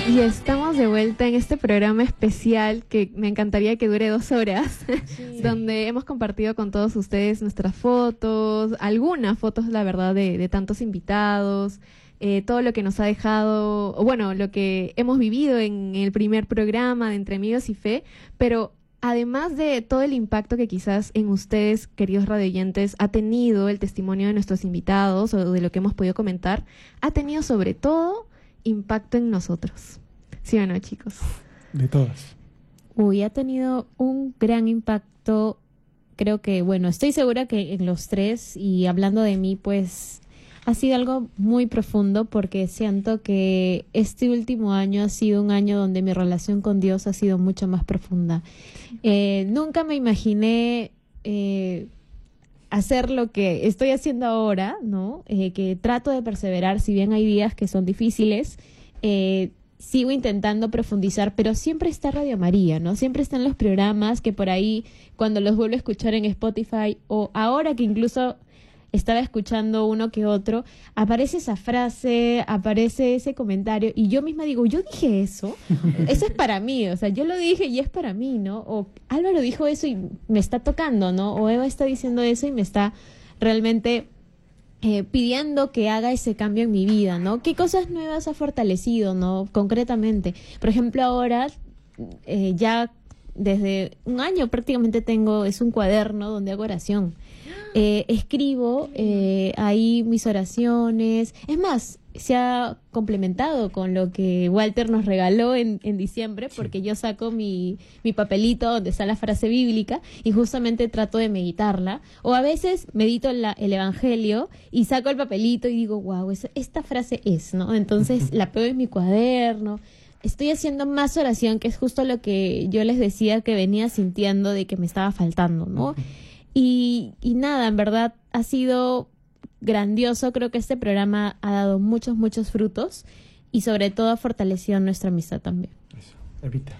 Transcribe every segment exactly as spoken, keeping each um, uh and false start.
Y estamos de vuelta en este programa especial que me encantaría que dure dos horas, sí. donde hemos compartido con todos ustedes nuestras fotos, algunas fotos, la verdad, de, de tantos invitados, eh, todo lo que nos ha dejado, o bueno, lo que hemos vivido en el primer programa de Entre Amigos y Fe, pero además de todo el impacto que quizás en ustedes, queridos radioyentes, ha tenido el testimonio de nuestros invitados o de lo que hemos podido comentar, ha tenido sobre todo impacto en nosotros. ¿Sí o no, chicos? De todas. Uy, ha tenido un gran impacto. Creo que, bueno, estoy segura que en los tres, y hablando de mí, pues ha sido algo muy profundo, porque siento que este último año ha sido un año donde mi relación con Dios ha sido mucho más profunda. Eh, nunca me imaginé eh, hacer lo que estoy haciendo ahora, ¿no? Eh, que trato de perseverar, si bien hay días que son difíciles, eh, sigo intentando profundizar, pero siempre está Radio María, ¿no? Siempre están los programas que por ahí, cuando los vuelvo a escuchar en Spotify, o ahora que incluso estaba escuchando uno que otro, aparece esa frase, aparece ese comentario, y yo misma digo, yo dije eso, eso es para mí, o sea, yo lo dije y es para mí, ¿no? O Álvaro dijo eso y me está tocando, ¿no? O Eva está diciendo eso y me está realmente eh, pidiendo que haga ese cambio en mi vida, ¿no? ¿Qué cosas nuevas ha fortalecido, ¿no? Concretamente, por ejemplo, ahora eh, ya desde un año prácticamente tengo, es un cuaderno donde hago oración. Eh, escribo eh, ahí mis oraciones. Es más, se ha complementado con lo que Walter nos regaló en, en diciembre, porque sí. Yo saco mi, mi papelito donde está la frase bíblica y justamente trato de meditarla. O a veces medito la, el evangelio y saco el papelito y digo, wow, esa, esta frase es, ¿no? Entonces la pego en mi cuaderno. Estoy haciendo más oración, que es justo lo que yo les decía que venía sintiendo de que me estaba faltando, ¿no? Y, y nada, en verdad ha sido grandioso. Creo que este programa ha dado muchos, muchos frutos y sobre todo ha fortalecido nuestra amistad también. Eso, Evita.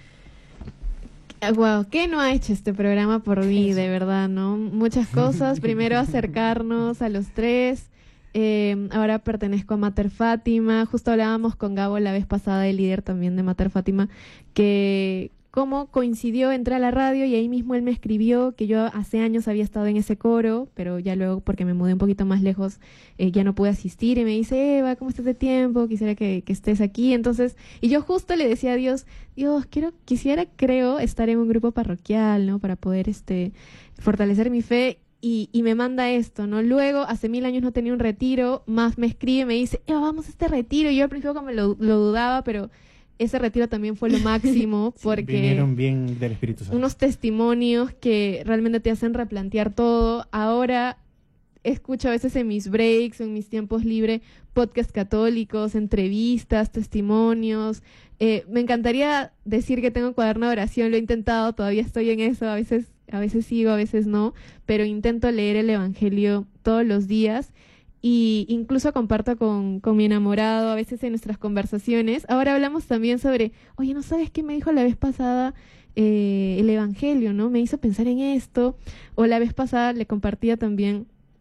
Wow, ¿qué no ha hecho este programa por mí, de verdad, no? Muchas cosas. Primero acercarnos a los tres. Eh, ahora pertenezco a Mater Fátima. Justo hablábamos con Gabo la vez pasada, el líder también de Mater Fátima, que cómo coincidió, entré a la radio y ahí mismo él me escribió que yo hace años había estado en ese coro, pero ya luego, porque me mudé un poquito más lejos, eh, ya no pude asistir, y me dice, Eva, ¿cómo estás de tiempo? Quisiera que, que estés aquí. Entonces, y yo justo le decía a Dios, Dios, quiero, quisiera, creo, estar en un grupo parroquial, ¿no? Para poder este fortalecer mi fe. Y, y me manda esto, ¿no? Luego, hace mil años no tenía un retiro, más me escribe, me dice, Eva, vamos a este retiro. Y yo al principio como lo, lo dudaba, pero ese retiro también fue lo máximo, porque sí, vinieron bien del Espíritu Santo. Unos testimonios que realmente te hacen replantear todo. Ahora escucho a veces en mis breaks, en mis tiempos libres, podcasts católicos, entrevistas, testimonios. Eh, me encantaría decir que tengo un cuaderno de oración, lo he intentado, todavía estoy en eso, a veces, a veces sigo, a veces no, pero intento leer el Evangelio todos los días. Y incluso comparto con, con mi enamorado a veces en nuestras conversaciones. Ahora hablamos también sobre, oye, ¿no sabes qué me dijo la vez pasada eh, el Evangelio, ¿no? Me hizo pensar en esto. O la vez pasada le compartía también